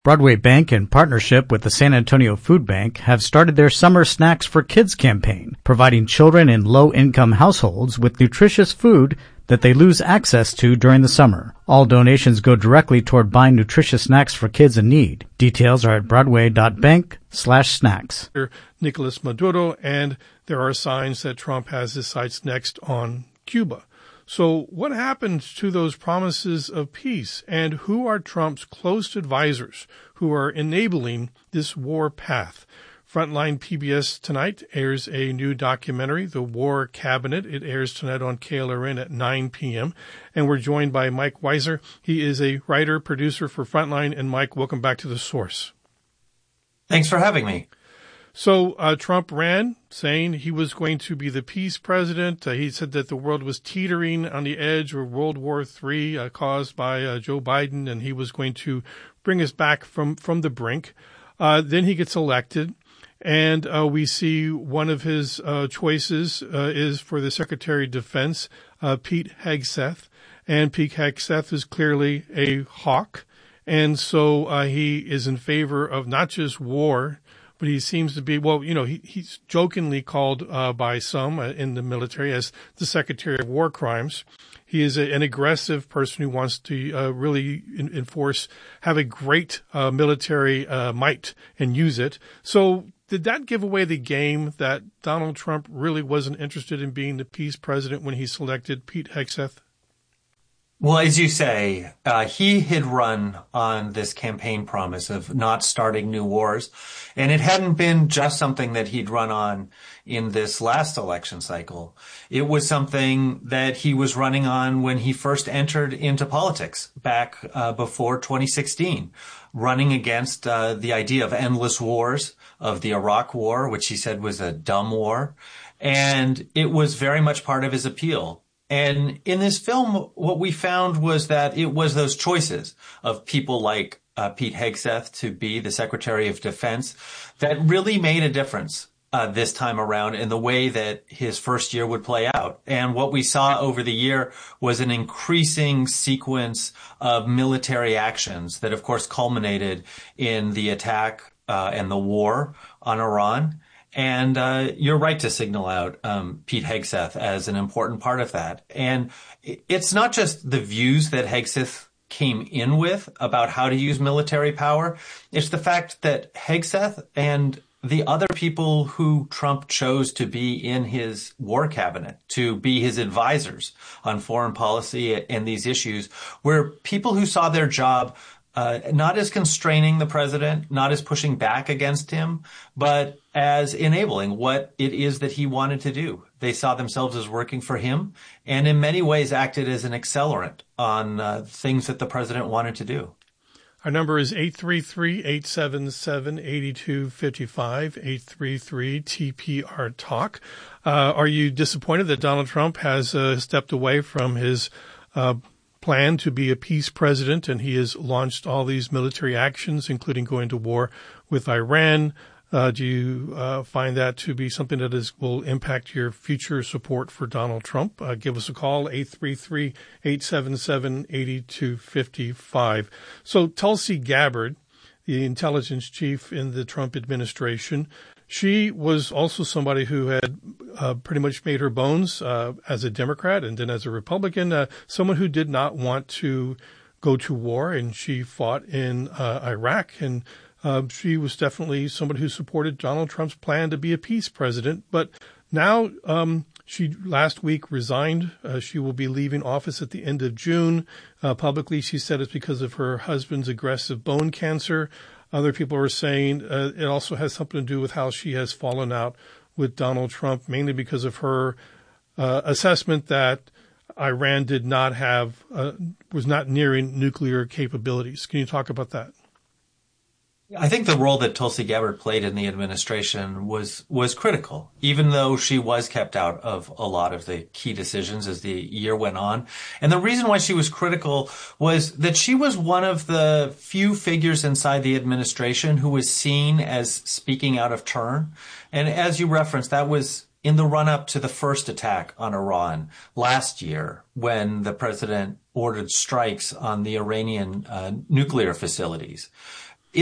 Broadway Bank, in partnership with the San Antonio Food Bank, have started their Summer Snacks for Kids campaign, providing children in low-income households with nutritious food that they lose access to during the summer. All donations go directly toward buying nutritious snacks for kids in need. Details are at broadway.bank/snacks. Nicolas Maduro, and there are signs that Trump has his sights next on Cuba. So what happened to those promises of peace, and who are Trump's close advisors who are enabling this war path? Frontline PBS tonight airs a new documentary, The War Cabinet. It airs tonight on KLRN at 9 p.m. And we're joined by Mike Weiser. He is a writer, producer for Frontline. And Mike, welcome back to The Source. Thanks for having me. So Trump ran saying he was going to be the peace president. He said that the world was teetering on the edge of World War III caused by Joe Biden, and he was going to bring us back from the brink. Then he gets elected, and we see one of his choices is for the Secretary of Defense, Pete Hegseth. And Pete Hegseth is clearly a hawk, and so he is in favor of not just war, but he seems to be, he's jokingly called by some in the military as the Secretary of War Crimes. He is an aggressive person who wants to really have a great military might and use it. So did that give away the game that Donald Trump really wasn't interested in being the peace president when he selected Pete Hegseth? Well, as you say, he had run on this campaign promise of not starting new wars, and it hadn't been just something that he'd run on in this last election cycle. It was something that he was running on when he first entered into politics back before 2016, running against the idea of endless wars, of the Iraq War, which he said was a dumb war, and it was very much part of his appeal. And in this film, what we found was that it was those choices of people like Pete Hegseth to be the Secretary of Defense that really made a difference this time around in the way that his first year would play out. And what we saw over the year was an increasing sequence of military actions that, of course, culminated in the attack and the war on Iran. And you're right to signal out Pete Hegseth as an important part of that. And it's not just the views that Hegseth came in with about how to use military power. It's the fact that Hegseth and the other people who Trump chose to be in his war cabinet, to be his advisors on foreign policy and these issues, were people who saw their job not as constraining the president, not as pushing back against him, but as enabling what it is that he wanted to do. They saw themselves as working for him and in many ways acted as an accelerant on things that the president wanted to do. Our number is 833-877-8255, 833-TPR-TALK. Are you disappointed that Donald Trump has stepped away from his plan to be a peace president, and he has launched all these military actions, including going to war with Iran? Do you find that to be something that will impact your future support for Donald Trump? Give us a call, 833-877-8255. So Tulsi Gabbard, the intelligence chief in the Trump administration, she was also somebody who had pretty much made her bones as a Democrat and then as a Republican, someone who did not want to go to war, and she fought in Iraq, and she was definitely somebody who supported Donald Trump's plan to be a peace president. But now she last week resigned. She will be leaving office at the end of June. Publicly, she said it's because of her husband's aggressive bone cancer. Other people are saying it also has something to do with how she has fallen out with Donald Trump, mainly because of her assessment that Iran was not nearing nuclear capabilities. Can you talk about that? I think the role that Tulsi Gabbard played in the administration was critical, even though she was kept out of a lot of the key decisions as the year went on. And the reason why she was critical was that she was one of the few figures inside the administration who was seen as speaking out of turn. And as you referenced, that was in the run-up to the first attack on Iran last year, when the president ordered strikes on the Iranian nuclear facilities.